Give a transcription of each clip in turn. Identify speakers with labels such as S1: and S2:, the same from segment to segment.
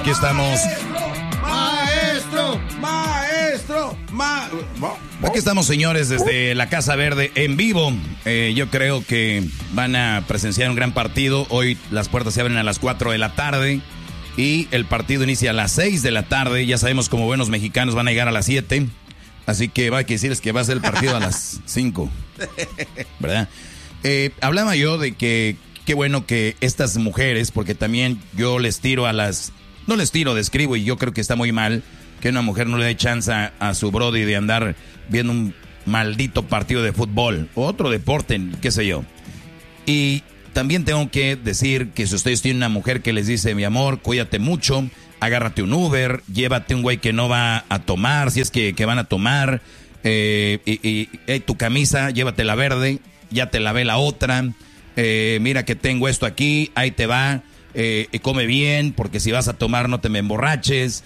S1: aquí estamos. Aquí estamos, señores, desde la Casa Verde en vivo. Yo creo que van a presenciar un gran partido. Hoy las puertas se abren a las 4 de la tarde y el partido inicia a las 6 de la tarde. Ya sabemos, como buenos mexicanos, van a llegar a las 7. Así que va a decirles que va a ser el partido a las 5. ¿Verdad? Hablaba yo de que qué bueno que estas mujeres, porque también yo les tiro a las... No les tiro, describo, y yo creo que está muy mal que una mujer no le dé chance a su brody de andar viendo un maldito partido de fútbol o otro deporte, qué sé yo. Y también tengo que decir que si ustedes tienen una mujer que les dice, mi amor, cuídate mucho, agárrate un Uber, llévate un güey que no va a tomar, si es que van a tomar, tu camisa, llévatela verde, ya te lavé la otra, mira que tengo esto aquí, ahí te va. Come bien, porque si vas a tomar no te me emborraches,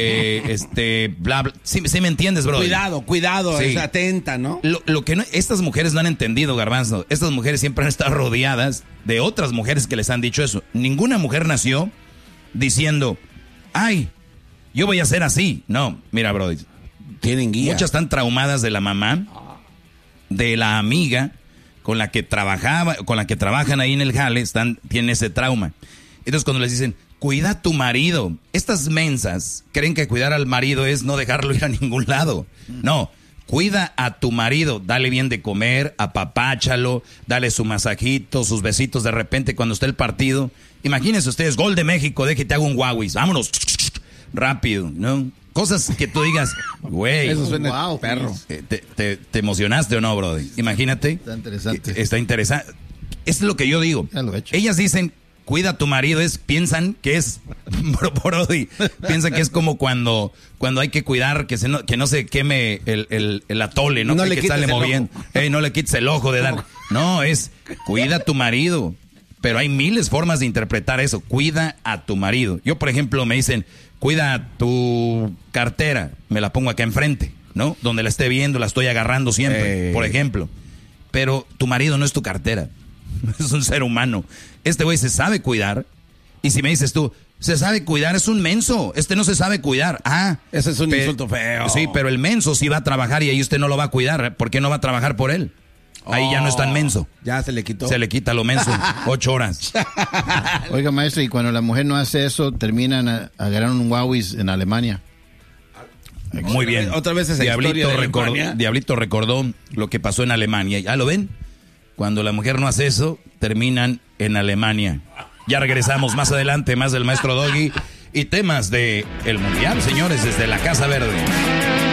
S1: bla, bla. ¿Sí me entiendes, bro?
S2: Cuidado,
S1: sí.
S2: Es atenta, ¿no?
S1: Lo que no, estas mujeres no han entendido, Garbanzo. Estas mujeres siempre han estado rodeadas de otras mujeres que les han dicho eso. Ninguna mujer nació diciendo, ay, yo voy a ser así. No, mira, bro,
S2: tienen guía.
S1: Muchas están traumadas de la mamá, de la amiga con la que trabajan ahí en el jale, tienen ese trauma. Entonces cuando les dicen, cuida a tu marido, estas mensas creen que cuidar al marido es no dejarlo ir a ningún lado. No, cuida a tu marido, dale bien de comer, apapáchalo, dale su masajito, sus besitos de repente cuando esté el partido. Imagínense ustedes, gol de México, de que te hago un Huawei, vámonos, rápido, ¿no? Cosas que tú digas, güey.
S2: Eso suena wow, perro.
S1: ¿Te emocionaste o no, brother? Imagínate.
S3: Está interesante.
S1: Está interesante. Es lo que yo digo.
S3: Ya lo he hecho.
S1: Ellas dicen, cuida a tu marido, piensan que es, brody, piensan que es como cuando hay que cuidar que no se queme el atole, ¿no?
S2: No le
S1: que
S2: quites
S1: sale
S2: el
S1: moviendo. No le quites el ojo de dar. No, es cuida a tu marido. Pero hay miles de formas de interpretar eso. Cuida a tu marido. Yo, por ejemplo, me dicen, cuida tu cartera. Me la pongo acá enfrente, ¿no? Donde la esté viendo, la estoy agarrando siempre, por ejemplo. Pero tu marido no es tu cartera. Es un ser humano. Este güey se sabe cuidar. Y si me dices tú, se sabe cuidar, es un menso. No se sabe cuidar.
S2: Ese es un insulto feo.
S1: Sí, pero el menso sí va a trabajar y ahí usted no lo va a cuidar. ¿Por qué no va a trabajar por él? Ahí ya no es tan menso.
S2: Ya se le quitó.
S1: Se le quita lo menso. 8 horas.
S3: Oiga, maestro, y cuando la mujer no hace eso, terminan agarrando un Huawei en Alemania.
S1: Muy bien.
S2: Otra vez esa
S1: Diablito recordó lo que pasó en Alemania. ¿Ya lo ven? Cuando la mujer no hace eso, terminan en Alemania. Ya regresamos más adelante, más del maestro Doggy y temas de el Mundial, señores, desde la Casa Verde.